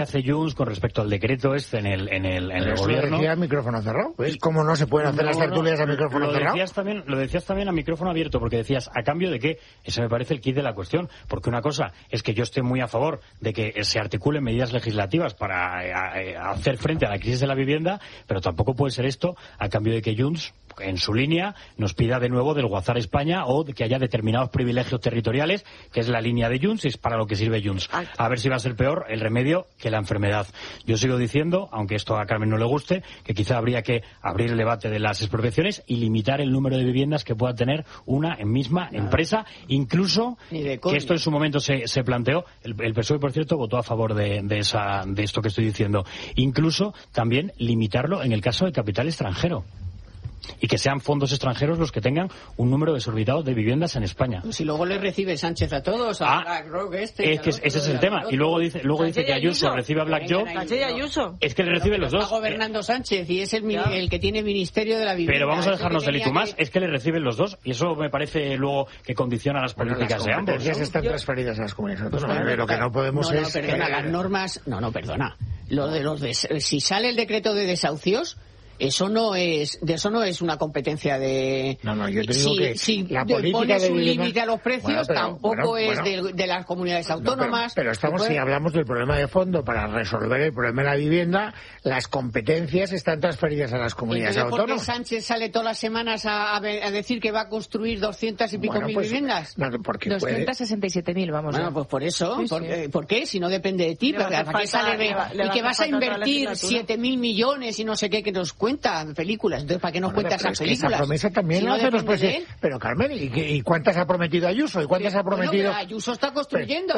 hace Junts con respecto al decreto en el gobierno. Lo decía a micrófono cerrado. ¿Ves cómo no se pueden hacer las tertulias a micrófono cerrado? Lo decías también a micrófono abierto, porque decías, ¿a cambio de qué? Ese me parece el kit de la cuestión. Porque una cosa es que yo esté muy a favor de que se articulen medidas legislativas para hacer frente a la crisis de la vivienda, pero tampoco puede ser esto a cambio de que Junts, en su línea, nos pida de nuevo desguazar España o de que haya determinados privilegios territoriales, que es la línea de Junts y es para lo que sirve Junts. A ver si va a ser peor el remedio que la enfermedad. Yo sigo diciendo, aunque esto a Carmen no le guste, que quizá habría que abrir el debate de las expropiaciones y limitar el número de viviendas que pueda tener una misma empresa, incluso que esto en su momento se planteó, el PSOE, por cierto, votó a favor de esto que estoy diciendo, incluso también limitarlo en el caso del capital extranjero. Y que sean fondos extranjeros los que tengan un número desorbitado de viviendas en España. Si luego le recibe Sánchez a todos, a BlackRock ese es el tema. Y luego dice que Ayuso recibe a BlackRock. Es que le recibe los dos. Está gobernando Sánchez y es el que tiene Ministerio de la Vivienda. Pero vamos a dejarnos del y tú más, es que le reciben los dos. Y eso me parece luego que condiciona las políticas de ambos. Las están transferidas a las comunidades autónomas. Lo que no podemos es... Perdona, las normas... perdona. Si sale el decreto de desahucios... Eso no es una competencia de... yo te digo que la política pones de un límite a los precios, tampoco es de las comunidades autónomas. Pero si hablamos del problema de fondo, para resolver el problema de la vivienda, las competencias están transferidas a las comunidades autónomas. ¿Por qué Sánchez sale todas las semanas a decir que va a construir 200 y pico mil viviendas? 267.000, vamos. Bueno, pues por eso. ¿Por qué? Si no depende de ti. ¿Para qué sale y que vas a invertir 7.000 millones y no sé qué que nos cuenta películas? Entonces, ¿para qué nos cuentas esas películas? Esa promesa también la hace los presidentes. Pero, Carmen, ¿y cuántas ha prometido Ayuso? ¿Y cuántas ha prometido...? Pero Ayuso está construyendo.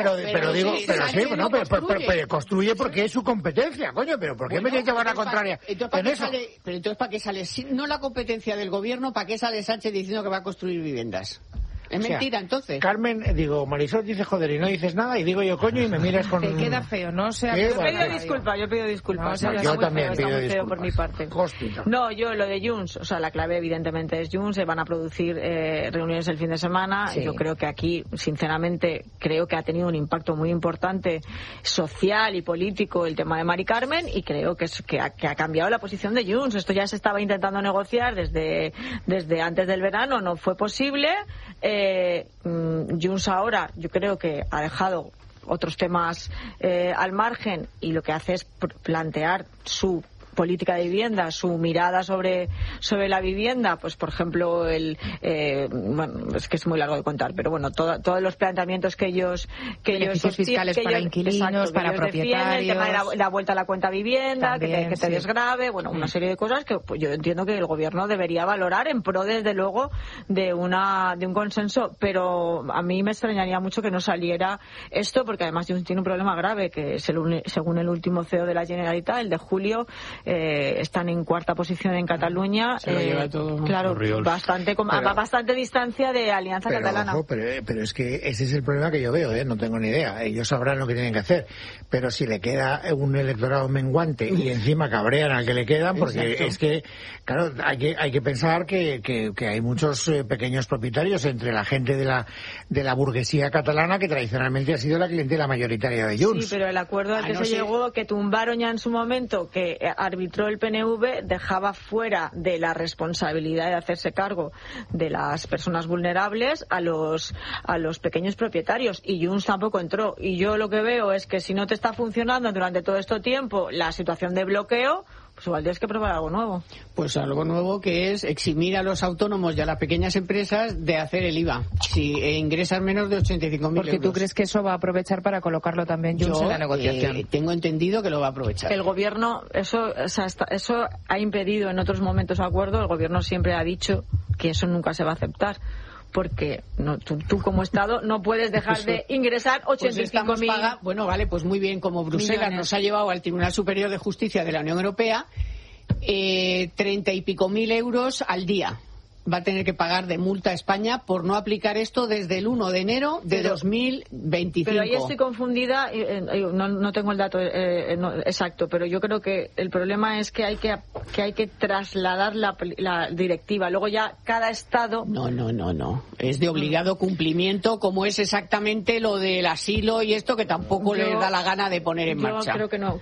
Pero construye porque es su competencia, coño. Pero ¿por qué me tiene que llevar la contraria en eso? Pero entonces, ¿para qué sale? Si no la competencia del gobierno, ¿para qué sale Sánchez diciendo que va a construir viviendas? Es mentira, entonces. Carmen, Marisol dice joder y no dices nada y digo yo coño y me miras con... Te queda feo, ¿no? Yo pido disculpas. Yo también pido disculpas. Por mi parte. No, yo lo de Junts, la clave evidentemente es Junts, se van a producir reuniones el fin de semana. Sí. Yo creo que aquí, sinceramente, creo que ha tenido un impacto muy importante social y político el tema de Mari Carmen y creo que ha cambiado la posición de Junts. Esto ya se estaba intentando negociar desde antes del verano, no fue posible. Junts ahora yo creo que ha dejado otros temas al margen y lo que hace es plantear su política de vivienda, su mirada sobre la vivienda, pues por ejemplo bueno, es que es muy largo de contar, pero bueno, todos los planteamientos que ellos fiscales para inquilinos, para propietarios, el tema de la vuelta a la cuenta vivienda, también, que te desgrave, bueno, una serie de cosas que pues, yo entiendo que el gobierno debería valorar en pro desde luego de un consenso, pero a mí me extrañaría mucho que no saliera esto, porque además tiene un problema grave, que es según el último CEO de la Generalitat, el de julio, están en cuarta posición en Cataluña, claro, bastante distancia de Alianza Catalana. Ojo, pero es que ese es el problema que yo veo, no tengo ni idea, ellos sabrán lo que tienen que hacer, pero si le queda un electorado menguante y encima cabrean al que le quedan, porque exacto. Es que, claro, hay que pensar que hay muchos pequeños propietarios entre la gente de la burguesía catalana que tradicionalmente ha sido la clientela mayoritaria de Junts. Sí, pero el acuerdo al que se llegó, que tumbaron ya en su momento, que arbitró el PNV, dejaba fuera de la responsabilidad de hacerse cargo de las personas vulnerables a los pequeños propietarios, y Junts tampoco entró. Y yo lo que veo es que si no te está funcionando durante todo este tiempo la situación de bloqueo, pues igual tienes que probar algo nuevo. Pues algo nuevo, que es eximir a los autónomos y a las pequeñas empresas de hacer el IVA si ingresan menos de 85.000 euros. Porque tú crees que eso va a aprovechar para colocarlo también Junts en la negociación. Tengo entendido que lo va a aprovechar. El gobierno, eso ha impedido en otros momentos acuerdo. El gobierno siempre ha dicho que eso nunca se va a aceptar, porque tú como Estado no puedes dejar de ingresar 85.000. Bueno, vale, pues muy bien, como Bruselas millones. Nos ha llevado al Tribunal Superior de Justicia de la Unión Europea 30 y pico mil euros al día. va a tener que pagar de multa a España por no aplicar esto desde el 1 de enero de 2025. Pero ahí estoy confundida, no tengo el dato exacto, pero yo creo que el problema es que hay que trasladar la directiva. Luego ya cada Estado... No. Es de obligado cumplimiento, como es exactamente lo del asilo y esto que tampoco les da la gana de poner en marcha. Yo creo que no.